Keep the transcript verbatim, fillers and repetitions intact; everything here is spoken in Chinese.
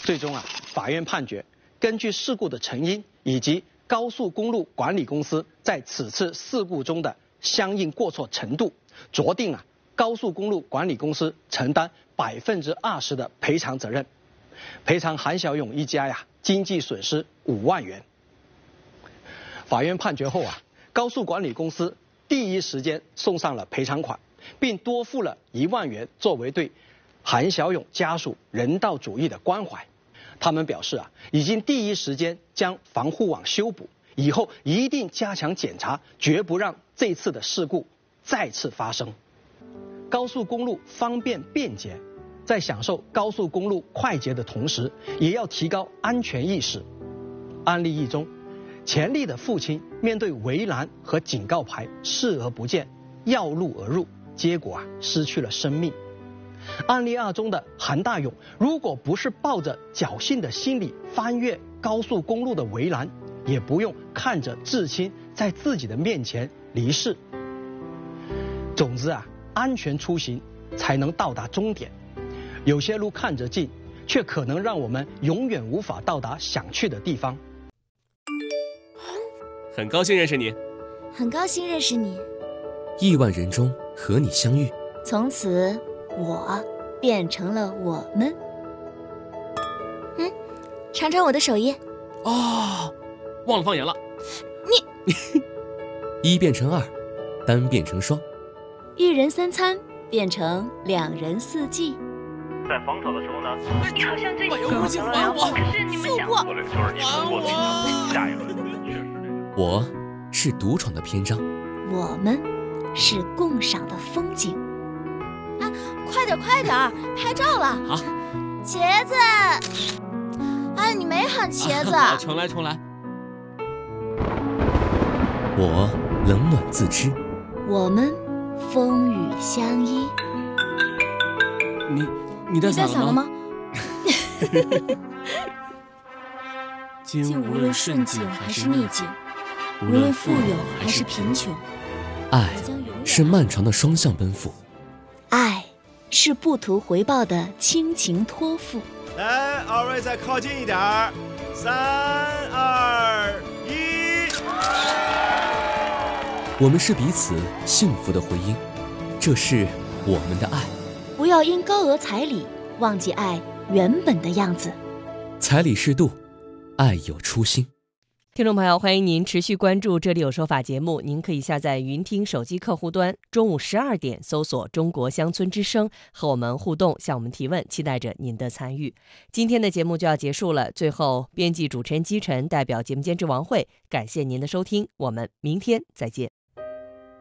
最终啊，法院判决，根据事故的成因以及高速公路管理公司在此次事故中的相应过错程度，酌定啊，高速公路管理公司承担百分之二十的赔偿责任，赔偿韩小勇一家呀经济损失五万元。法院判决后啊，高速管理公司第一时间送上了赔偿款，并多付了一万元作为对韩小勇家属人道主义的关怀。他们表示啊，已经第一时间将防护网修补，以后一定加强检查，绝不让这次的事故再次发生。高速公路方便便捷，在享受高速公路快捷的同时，也要提高安全意识。案例一中，钱丽的父亲面对围栏和警告牌视而不见，绕路而入，结果啊失去了生命。案例二中的韩大勇，如果不是抱着侥幸的心理翻越高速公路的围栏，也不用看着至亲在自己的面前离世。总之啊，安全出行才能到达终点。有些路看着近，却可能让我们永远无法到达想去的地方。 很高兴认识你。 很高兴认识你。 亿万人中和你相遇， 从此我变成了我们。嗯，尝尝我的手艺。 哦，忘了放盐了。 你一变成二，单变成双， 一人三餐变成两人四季。 在防守的时候呢， 你好像最近不行，还我！ 可是你们想过， 策略就是你通过的下一轮确实这个。 我是独闯的篇章， 我们是共赏的风景。啊，快点快点，拍照了！ 好， 茄子。哎，你没喊茄子。 啊、重来重来。 我冷暖自知， 我们风雨相依。 你你带伞了吗？ 今无论顺境还是逆境，无论富有还是贫穷， 爱是漫长的双向奔赴， 爱是不图回报的亲情托付。 来，二位再靠近一点儿，三二一。 我们是彼此幸福的回音，这是我们的爱。 不要因高额彩礼忘记爱原本的样子。 彩礼适度，爱有初心。 听众朋友，欢迎您持续关注《这里有说法》节目。您可以下载云听手机客户端，中午十二点搜索中国乡村之声，和我们互动，向我们提问，期待着您的参与。今天的节目就要结束了，最后编辑主持人姬晨代表节目监制王慧，感谢您的收听，我们明天再见。